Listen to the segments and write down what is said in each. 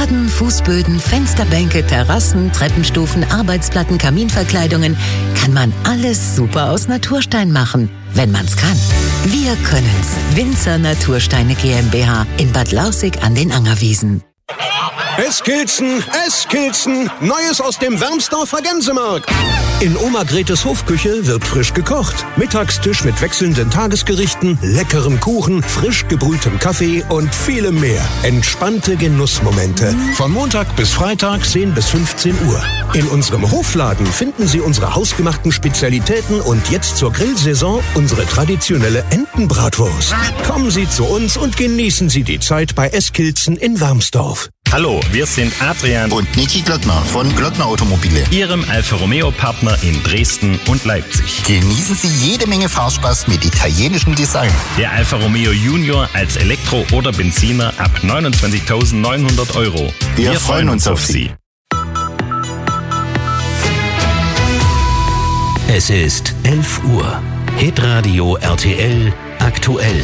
Fassaden, Fußböden, Fensterbänke, Terrassen, Treppenstufen, Arbeitsplatten, Kaminverkleidungen kann man alles super aus Naturstein machen, wenn man's kann. Wir können's. Winzer Natursteine GmbH in Bad Lausick an den Angerwiesen. Eskilzen, Neues aus dem Wermsdorfer Gänsemarkt. In Oma Gretes Hofküche wird frisch gekocht. Mittagstisch mit wechselnden Tagesgerichten, leckerem Kuchen, frisch gebrühtem Kaffee und vielem mehr. Entspannte Genussmomente. Von Montag bis Freitag 10 bis 15 Uhr. In unserem Hofladen finden Sie unsere hausgemachten Spezialitäten und jetzt zur Grillsaison unsere traditionelle Entenbratwurst. Kommen Sie zu uns und genießen Sie die Zeit bei Eskilzen in Wermsdorf. Hallo, wir sind Adrian und Niki Glöckner von Glöckner Automobile, Ihrem Alfa Romeo Partner in Dresden und Leipzig. Genießen Sie jede Menge Fahrspaß mit italienischem Design. Der Alfa Romeo Junior als Elektro- oder Benziner ab 29.900 €. Wir freuen uns auf Sie. Es ist 11 Uhr. Hitradio RTL aktuell.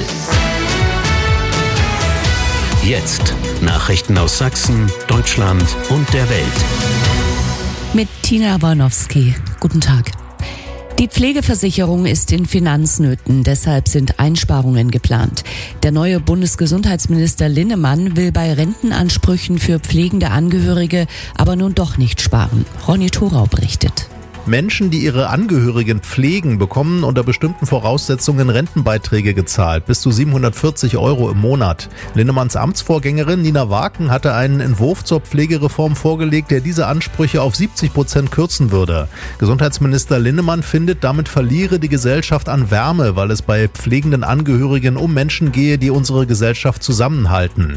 Jetzt Nachrichten aus Sachsen, Deutschland und der Welt. Mit Tina Warnowski. Guten Tag. Die Pflegeversicherung ist in Finanznöten, deshalb sind Einsparungen geplant. Der neue Bundesgesundheitsminister Linnemann will bei Rentenansprüchen für pflegende Angehörige aber nun doch nicht sparen. Ronny Thorau berichtet. Menschen, die ihre Angehörigen pflegen, bekommen unter bestimmten Voraussetzungen Rentenbeiträge gezahlt, bis zu 740 € im Monat. Linnemanns Amtsvorgängerin Nina Waken hatte einen Entwurf zur Pflegereform vorgelegt, der diese Ansprüche auf 70% kürzen würde. Gesundheitsminister Linnemann findet, damit verliere die Gesellschaft an Wärme, weil es bei pflegenden Angehörigen um Menschen gehe, die unsere Gesellschaft zusammenhalten.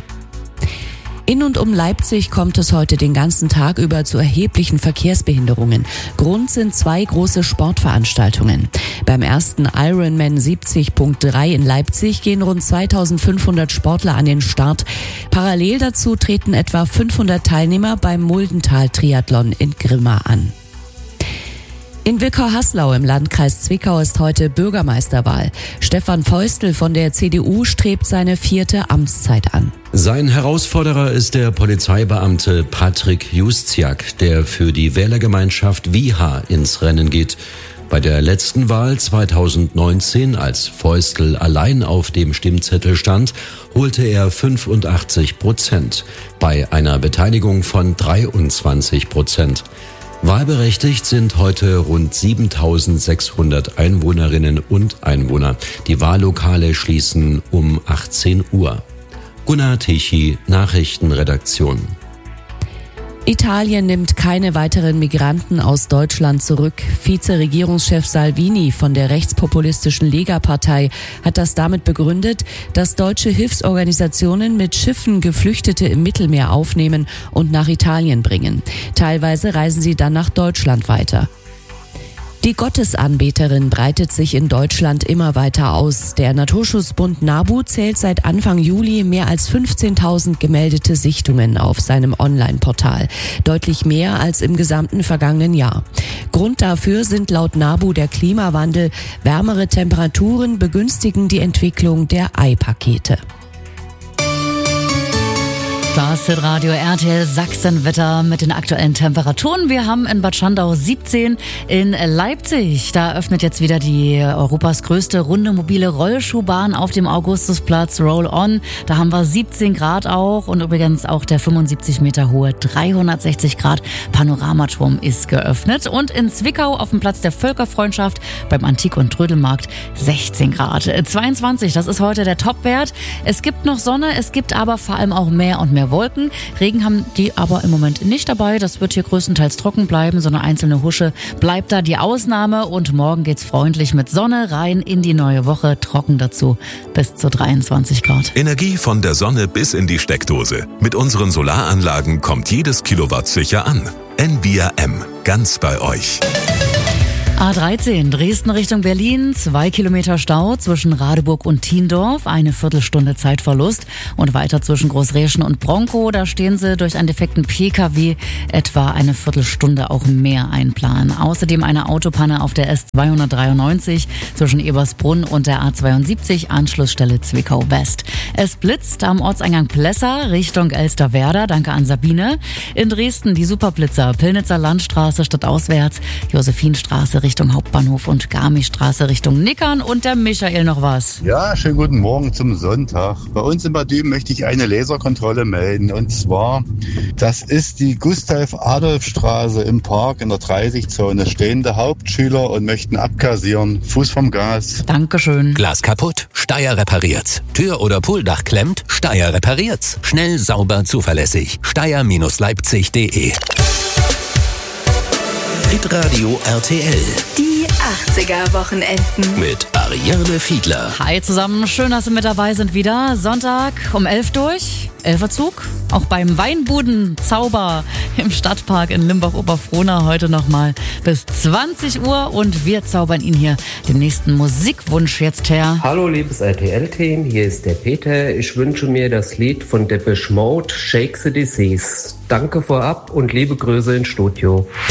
In und um Leipzig kommt es heute den ganzen Tag über zu erheblichen Verkehrsbehinderungen. Grund sind 2 große Sportveranstaltungen. Beim ersten Ironman 70.3 in Leipzig gehen rund 2500 Sportler an den Start. Parallel dazu treten etwa 500 Teilnehmer beim Muldental-Triathlon in Grimma an. In Wilkau-Haslau im Landkreis Zwickau ist heute Bürgermeisterwahl. Stefan Feustel von der CDU strebt seine 4. Amtszeit an. Sein Herausforderer ist der Polizeibeamte Patrick Justiak, der für die Wählergemeinschaft Wieha ins Rennen geht. Bei der letzten Wahl 2019, als Feustel allein auf dem Stimmzettel stand, holte er 85%, bei einer Beteiligung von 23%. Wahlberechtigt sind heute rund 7.600 Einwohnerinnen und Einwohner. Die Wahllokale schließen um 18 Uhr. Gunnar Tichy, Nachrichtenredaktion. Italien nimmt keine weiteren Migranten aus Deutschland zurück. Vize-Regierungschef Salvini von der rechtspopulistischen Lega-Partei hat das damit begründet, dass deutsche Hilfsorganisationen mit Schiffen Geflüchtete im Mittelmeer aufnehmen und nach Italien bringen. Teilweise reisen sie dann nach Deutschland weiter. Die Gottesanbeterin breitet sich in Deutschland immer weiter aus. Der Naturschutzbund NABU zählt seit Anfang Juli mehr als 15.000 gemeldete Sichtungen auf seinem Online-Portal. Deutlich mehr als im gesamten vergangenen Jahr. Grund dafür sind laut NABU der Klimawandel. Wärmere Temperaturen begünstigen die Entwicklung der Eipakete. Das Hitradio RTL Sachsenwetter mit den aktuellen Temperaturen. Wir haben in Bad Schandau 17, in Leipzig. Da öffnet jetzt wieder die Europas größte runde mobile Rollschuhbahn auf dem Augustusplatz Roll-On. Da haben wir 17 Grad auch und übrigens auch der 75 Meter hohe 360 Grad Panoramaturm ist geöffnet. Und in Zwickau auf dem Platz der Völkerfreundschaft beim Antik- und Trödelmarkt 16 Grad. 22, das ist heute der Topwert. Es gibt noch Sonne, es gibt aber vor allem auch mehr und mehr Wolken. Regen haben die aber im Moment nicht dabei. Das wird hier größtenteils trocken bleiben. So eine einzelne Husche bleibt da die Ausnahme. Und morgen geht's freundlich mit Sonne rein in die neue Woche. Trocken dazu bis zu 23 Grad. Energie von der Sonne bis in die Steckdose. Mit unseren Solaranlagen kommt jedes Kilowatt sicher an. NBRM, ganz bei euch. A13 Dresden Richtung Berlin, 2 Kilometer Stau zwischen Radeburg und Thiendorf, eine Viertelstunde Zeitverlust und weiter zwischen Großräschen und Bronkow, da stehen Sie durch einen defekten PKW etwa eine Viertelstunde auch mehr einplanen. Außerdem eine Autopanne auf der S293 zwischen Ebersbrunn und der A72, Anschlussstelle Zwickau West. Es blitzt am Ortseingang Plessa Richtung Elsterwerda, danke an Sabine. In Dresden die Superblitzer, Pillnitzer Landstraße stadtauswärts, Josephinstraße Richtung Hauptbahnhof und Garmistraße Richtung Nickern. Und der Michael noch was. Ja, schönen guten Morgen zum Sonntag. Bei uns in Bad Dürben möchte ich eine Laserkontrolle melden. Und zwar, das ist die Gustav-Adolf-Straße im Park in der 30-Zone. Stehende Hauptschüler und möchten abkassieren. Fuß vom Gas. Dankeschön. Glas kaputt? Steyr repariert's. Tür oder Pooldach klemmt? Steyr repariert's. Schnell, sauber, zuverlässig. Steyr-Leipzig.de. Hitradio RTL. Die 80er-Wochenenden. Mit Ariane Fiedler. Hi zusammen, schön, dass Sie mit dabei sind wieder. Sonntag um 11 durch, 11er Zug. Auch beim Weinbuden-Zauber im Stadtpark in Limbach-Oberfrohna heute nochmal bis 20 Uhr. Und wir zaubern Ihnen hier den nächsten Musikwunsch jetzt her. Hallo liebes RTL-Team, hier ist der Peter. Ich wünsche mir das Lied von Depeche Mode, Shake the Disease. Danke vorab und liebe Grüße ins Studio.